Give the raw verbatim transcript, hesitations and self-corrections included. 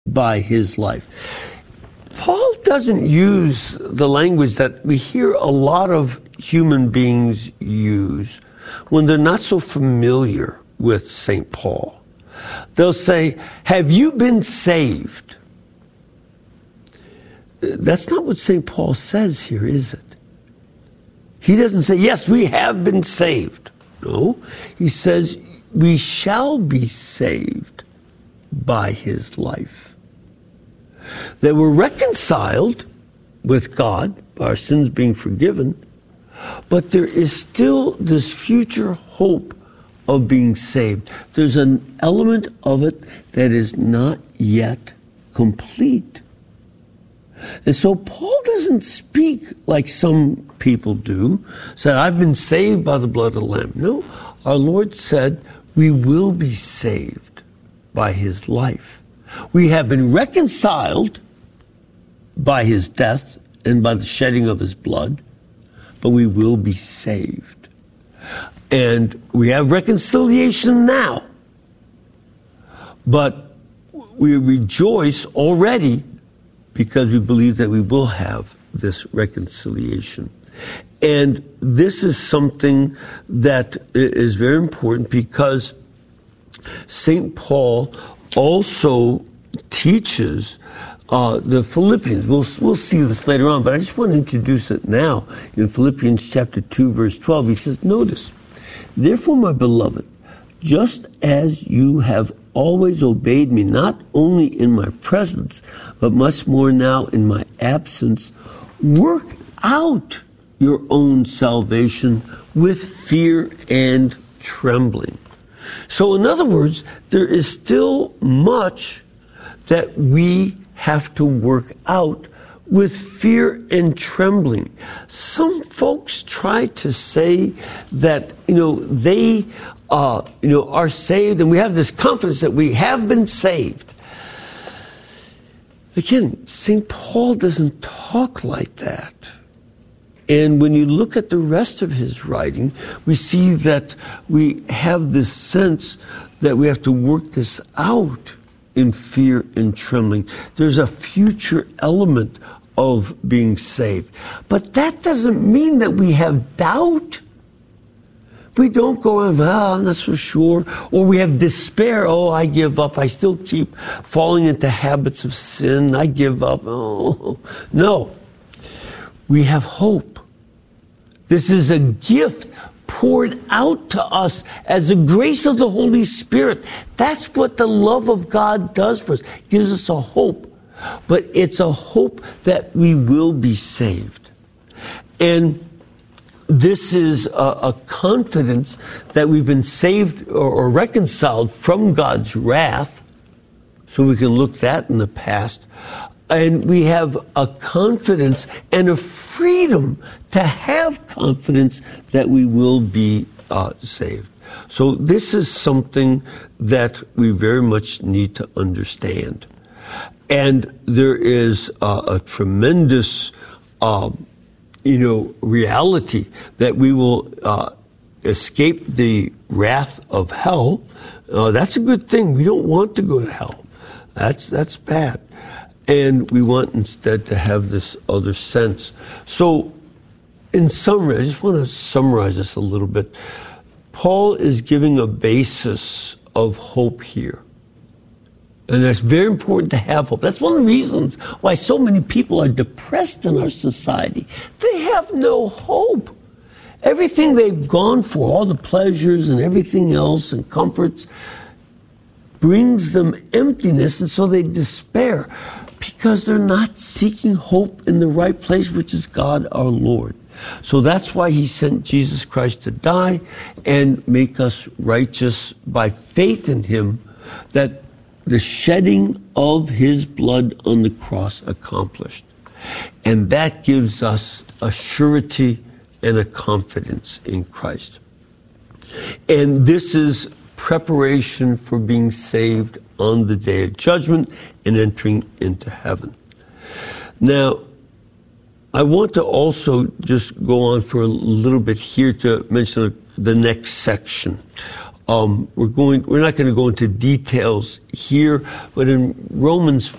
by his life. Paul doesn't use the language that we hear a lot of human beings use when they're not so familiar with Saint Paul. They'll say, have you been saved? That's not what Saint Paul says here, is it? He doesn't say, yes, we have been saved. No, he says, we shall be saved by his life. That we're reconciled with God, our sins being forgiven, but there is still this future hope of being saved. There's an element of it that is not yet complete. And so Paul doesn't speak like some people do, said, I've been saved by the blood of the Lamb. No, our Lord said, we will be saved by his life. We have been reconciled by his death and by the shedding of his blood, but we will be saved. And we have reconciliation now, but we rejoice already because we believe that we will have this reconciliation. And this is something that is very important because Saint Paul also teaches uh, the Philippians. We'll, we'll see this later on, but I just want to introduce it now. In Philippians chapter two, verse twelve, he says, notice, therefore, my beloved, just as you have always obeyed me, not only in my presence, but much more now in my absence, work out your own salvation with fear and trembling. So in other words, there is still much that we have to work out with fear and trembling. Some folks try to say that, you know, they, uh, you know, are saved, and we have this confidence that we have been saved. Again, Saint Paul doesn't talk like that. And when you look at the rest of his writing, we see that we have this sense that we have to work this out in fear and trembling. There's a future element of being saved. But that doesn't mean that we have doubt. We don't go, oh, I'm not so sure. Or we have despair. Oh, I give up. I still keep falling into habits of sin. I give up. Oh, no. We have hope. This is a gift poured out to us as the grace of the Holy Spirit. That's what the love of God does for us. It gives us a hope. But it's a hope that we will be saved. And this is a, a confidence that we've been saved or, or reconciled from God's wrath. So we can look that in the past. And we have a confidence and a freedom to have confidence that we will be uh, saved. So this is something that we very much need to understand. And there is uh, a tremendous, uh, you know, reality that we will uh, escape the wrath of hell. Uh, that's a good thing. We don't want to go to hell. That's that's bad. And we want instead to have this other sense. So, in summary, I just want to summarize this a little bit. Paul is giving a basis of hope here. And it's very important to have hope. That's one of the reasons why so many people are depressed in our society. They have no hope. Everything they've gone for, all the pleasures and everything else and comforts, brings them emptiness, and so they despair because they're not seeking hope in the right place, which is God our Lord. So that's why he sent Jesus Christ to die and make us righteous by faith in him, that the shedding of his blood on the cross accomplished. And that gives us a surety and a confidence in Christ. And this is preparation for being saved on the day of judgment and entering into heaven. Now, I want to also just go on for a little bit here to mention the next section Um, we're going. We're not going to go into details here, but in Romans